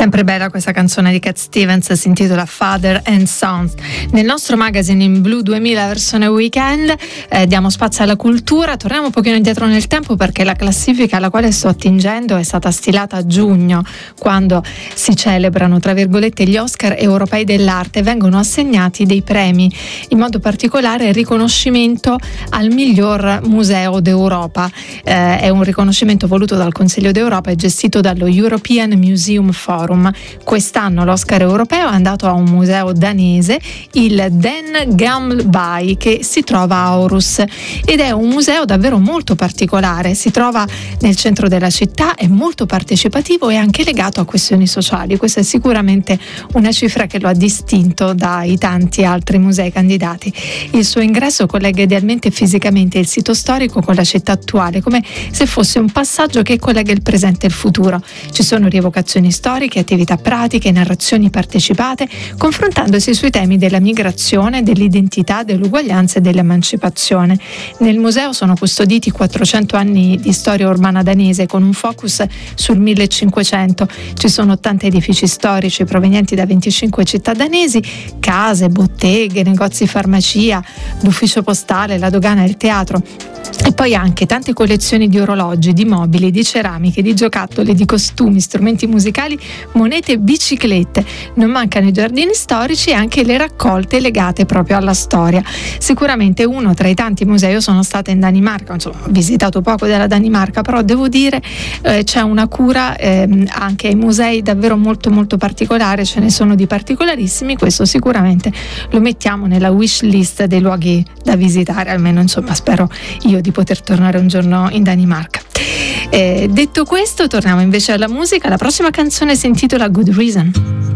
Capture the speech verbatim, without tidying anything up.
Sempre bella questa canzone di Cat Stevens, si intitola Father and Sons. Nel nostro magazine in blu duemila versione weekend eh, diamo spazio alla cultura. Torniamo un pochino indietro nel tempo, perché la classifica alla quale sto attingendo è stata stilata a giugno, quando si celebrano tra virgolette gli Oscar europei dell'arte. Vengono assegnati dei premi, in modo particolare il riconoscimento al miglior museo d'Europa. Eh, è un riconoscimento voluto dal Consiglio d'Europa e gestito dallo European Museum Forum. Quest'anno l'Oscar europeo è andato a un museo danese, il Den Gamleby, che si trova a Aarhus, ed è un museo davvero molto particolare. Si trova nel centro della città, è molto partecipativo e anche legato a questioni sociali. Questa è sicuramente una cifra che lo ha distinto dai tanti altri musei candidati. Il suo ingresso collega idealmente e fisicamente il sito storico con la città attuale, come se fosse un passaggio che collega il presente e il futuro. Ci sono rievocazioni storiche, attività pratiche, narrazioni partecipate, confrontandosi sui temi della migrazione, dell'identità, dell'uguaglianza e dell'emancipazione. Nel museo sono custoditi quattrocento anni di storia urbana danese, con un focus sul millecinquecento. Ci sono ottanta edifici storici provenienti da venticinque città danesi, case, botteghe, negozi farmacia, l'ufficio postale, la dogana e il teatro. E poi anche tante collezioni di orologi, di mobili, di ceramiche, di giocattoli, di costumi, strumenti musicali, monete e biciclette. Non mancano i giardini storici e anche le raccolte legate proprio alla storia. Sicuramente uno tra i tanti musei. Io sono stata in Danimarca, insomma, ho visitato poco della Danimarca, però devo dire eh, c'è una cura eh, anche ai musei davvero molto molto particolare, ce ne sono di particolarissimi. Questo sicuramente lo mettiamo nella wish list dei luoghi da visitare, almeno insomma spero io di poter tornare un giorno in Danimarca. Eh, detto questo, torniamo invece alla musica. La prossima canzone si intitola Good Reason.